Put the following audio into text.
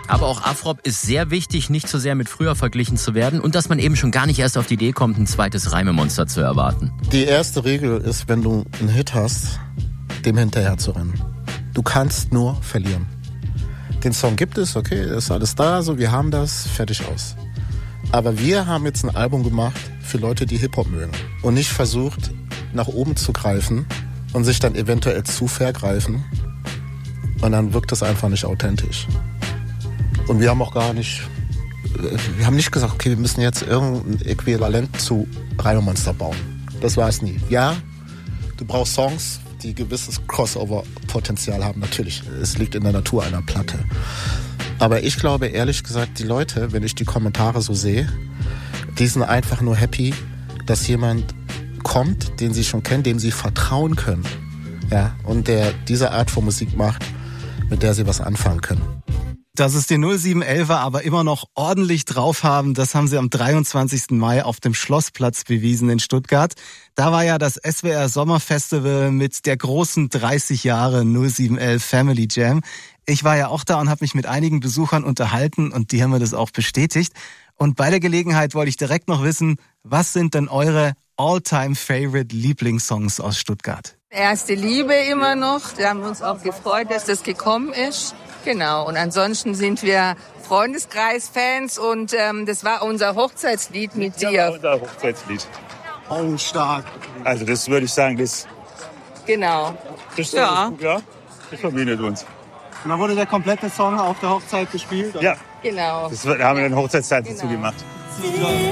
Aber auch Afrop ist sehr wichtig, nicht so sehr mit früher verglichen zu werden und dass man eben schon gar nicht erst auf die Idee kommt, ein zweites Reimemonster zu erwarten. Die erste Regel ist, wenn du einen Hit hast, dem hinterher zu rennen. Du kannst nur verlieren. Den Song gibt es, okay, ist alles da, so wir haben das, fertig aus. Aber wir haben jetzt ein Album gemacht für Leute, die Hip-Hop mögen und nicht versucht, nach oben zu greifen und sich dann eventuell zu vergreifen und dann wirkt es einfach nicht authentisch. Und wir haben auch wir haben nicht gesagt, okay, wir müssen jetzt irgendein Äquivalent zu Reimemonster bauen. Das war es nie. Ja, du brauchst Songs, die gewisses Crossover-Potenzial haben, natürlich. Es liegt in der Natur einer Platte. Aber ich glaube, ehrlich gesagt, die Leute, wenn ich die Kommentare so sehe, die sind einfach nur happy, dass jemand kommt, den sie schon kennen, dem sie vertrauen können. Ja, und der diese Art von Musik macht, mit der sie was anfangen können. Dass es die 0711er aber immer noch ordentlich drauf haben, das haben sie am 23. Mai auf dem Schlossplatz bewiesen in Stuttgart. Da war ja das SWR Sommerfestival mit der großen 30 Jahre 0711 Family Jam. Ich war ja auch da und habe mich mit einigen Besuchern unterhalten und die haben mir das auch bestätigt. Und bei der Gelegenheit wollte ich direkt noch wissen, was sind denn eure All-Time-Favorite Lieblingssongs aus Stuttgart? Erste Liebe immer noch. Wir haben uns auch gefreut, dass das gekommen ist. Genau. Und ansonsten sind wir Freundeskreis-Fans und das war unser Hochzeitslied mit dir. Ja, unser Hochzeitslied. Oh, stark. Also das würde ich sagen, das Genau. das Ja. das verbindet uns. Und dann wurde der komplette Song auf der Hochzeit gespielt? Ja, Genau. da haben wir einen Hochzeitstanz dazu gemacht.